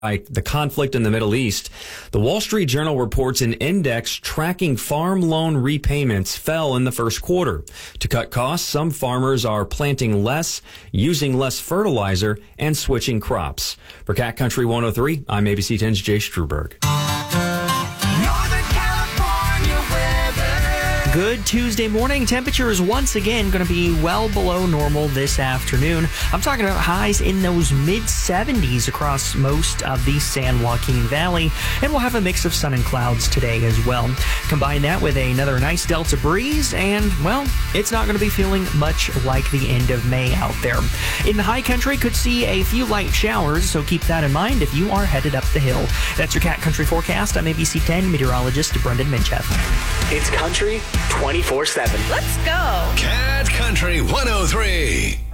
the conflict in the Middle East. The Wall Street Journal reports an index tracking farm loan repayments fell in the first quarter. To cut costs, some farmers are planting less, using less fertilizer, and switching crops. For Cat Country 103, I'm ABC 10's Jay Struberg. Good Tuesday morning. Temperatures once again going to be well below normal this afternoon. I'm talking about highs in those mid-70s across most of the San Joaquin Valley, and we'll have a mix of sun and clouds today as well. Combine that with another nice delta breeze, and, well, it's not going to be feeling much like the end of May out there. In the high country, could see a few light showers, so keep that in mind if you are headed up the hill. That's your Cat Country forecast. I'm ABC 10 meteorologist Brendan Minchev. It's country 24/7. Let's go. Cat Country 103.